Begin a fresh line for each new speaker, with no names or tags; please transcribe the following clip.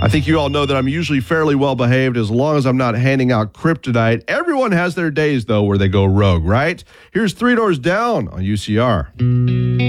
I think you all know that I'm usually fairly well behaved as long as I'm not handing out kryptonite. Everyone has their days, though, where they go rogue, right? Here's Three Doors Down on UCR.